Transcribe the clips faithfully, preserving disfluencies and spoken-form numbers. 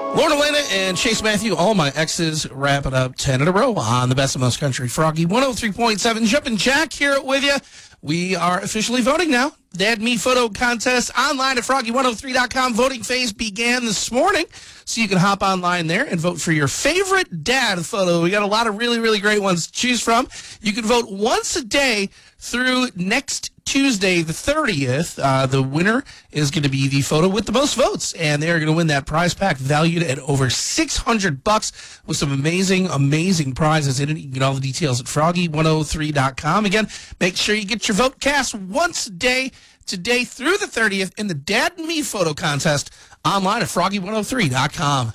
Lauren Elena and Chase Matthew, all my exes, wrap it up ten in a row on the Best of Most Country. Froggy one oh three point seven. Jumpin' Jack here with you. We are officially voting now. Dad Me Photo Contest online at froggy one oh three dot com. Voting phase began this morning, so you can hop online there and vote for your favorite dad photo. We got a lot of really, really great ones to choose from. You can vote once a day through next Tuesday, the thirtieth. Uh, the winner is going to be the photo with the most votes, and they're going to win that prize pack valued at over six hundred bucks with some amazing, amazing prizes in it. You can get all the details at froggy one oh three dot com. Again, make sure you get your vote cast once a day today through the thirtieth in the Dad and Me Photo Contest online at froggy one oh three dot com.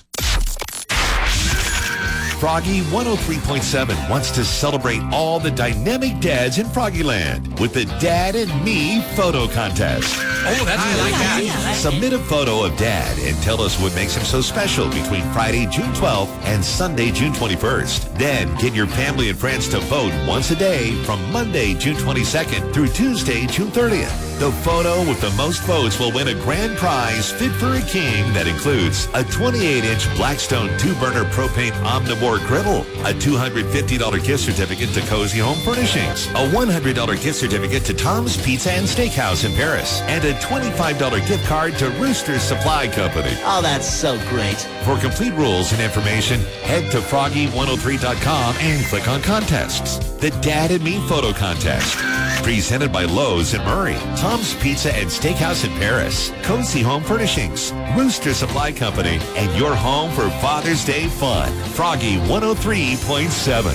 Froggy one oh three point seven wants to celebrate all the dynamic dads in Froggyland with the Dad and Me Photo Contest. Oh, that's I like that. Yeah, Submit a photo of Dad and tell us what makes him so special between Friday, June twelfth and Sunday, June twenty-first. Then get your family and friends to vote once a day from Monday, June twenty-second through Tuesday, June thirtieth. The photo with the most votes will win a grand prize fit for a king that includes a twenty-eight inch Blackstone two-burner propane Omnivore griddle, a two hundred fifty dollars gift certificate to Cozy Home Furnishings, a one hundred dollars gift certificate to Tom's Pizza and Steakhouse in Paris, and a twenty-five dollars gift card to Rooster Supply Company. Oh, that's so great. For complete rules and information, head to froggy one oh three dot com and click on contests. The Dad and Me Photo Contest. Presented by Lowe's in Murray, Tom's Pizza and Steakhouse in Paris, Cozy Home Furnishings, Rooster Supply Company, and your home for Father's Day fun. Froggy one oh three point seven.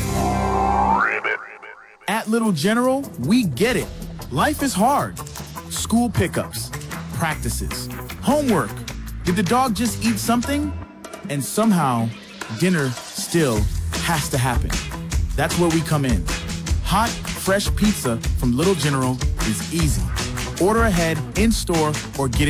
At Little General, we get it. Life is hard. School pickups, practices, homework. Did the dog just eat something? And somehow, dinner still has to happen. That's where we come in. Hot, fresh pizza from Little General is easy. Order ahead, in store, or get it